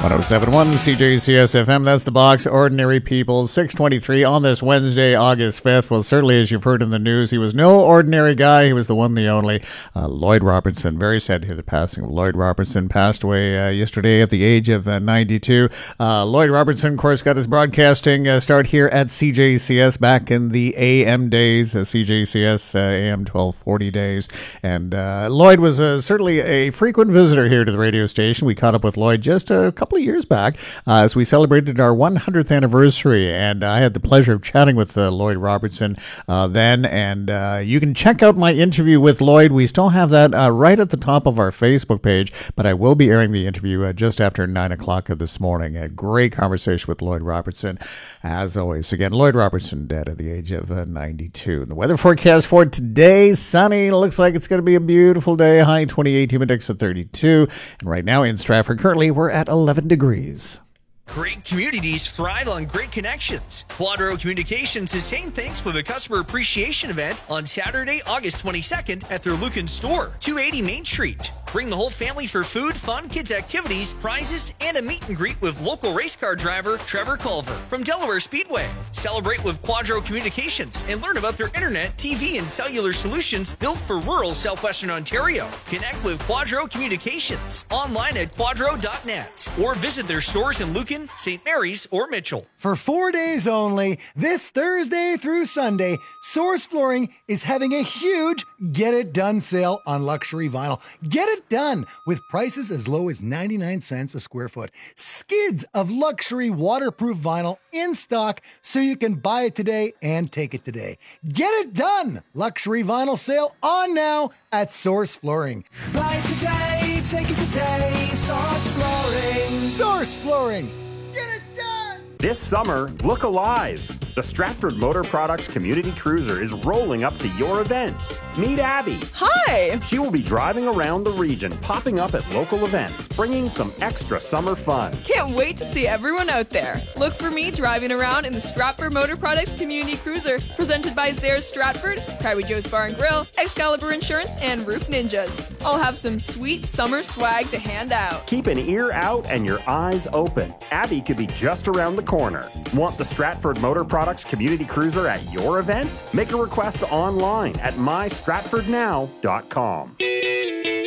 1071 CJCS FM. That's the box. Ordinary People. 6:23 on this Wednesday, August 5th. Well, certainly, as you've heard in the news, he was no ordinary guy. He was the one, the only. Lloyd Robertson. Very sad to hear the passing of Lloyd Robertson. Passed away yesterday at the age of 92. Lloyd Robertson, of course, got his broadcasting start here at CJCS back in the AM days, CJCS AM 1240 days. And Lloyd was certainly a frequent visitor here to the radio station. We caught up with Lloyd just a couple of years back as we celebrated our 100th anniversary, and I had the pleasure of chatting with Lloyd Robertson then, and you can check out my interview with Lloyd. We still have that right at the top of our Facebook page, but I will be airing the interview just after 9 o'clock this morning. A great conversation with Lloyd Robertson, as always. Again, Lloyd Robertson dead at the age of 92. And the weather forecast for today, sunny. Looks like it's going to be a beautiful day. High 28, humid index of 32. And right now in Stratford, currently we're at 11 degrees. Great communities thrive on great connections. Quadro Communications is saying thanks with a customer appreciation event on Saturday, August 22nd at their Lucan store, 280 Main Street. Bring the whole family for food, fun, kids activities, prizes, and a meet and greet with local race car driver Trevor Culver from Delaware Speedway. Celebrate with Quadro Communications and learn about their internet, TV, and cellular solutions built for rural southwestern Ontario. Connect with Quadro Communications online at quadro.net or visit their stores in Lucan, St. Mary's, or Mitchell. For 4 days only, this Thursday through Sunday, Source Flooring is having a huge Get It Done sale on luxury vinyl. Get it done with prices as low as 99 cents a square foot. Skids of luxury waterproof vinyl in stock so you can buy it today and take it today. Get it done! Luxury vinyl sale on now at Source Flooring. Buy it today, take it today, Source Flooring. Source Flooring. Get it done! This summer, look alive. The Stratford Motor Products Community Cruiser is rolling up to your event. Meet Abby. Hi! She will be driving around the region, popping up at local events, bringing some extra summer fun. Can't wait to see everyone out there. Look for me driving around in the Stratford Motor Products Community Cruiser, presented by Zayres Stratford, Private Joe's Bar and Grill, Excalibur Insurance, and Roof Ninjas. I'll have some sweet summer swag to hand out. Keep an ear out and your eyes open. Abby could be just around the corner. Want the Stratford Motor Products Community Cruiser at your event? Make a request online at mystratfordnow.com.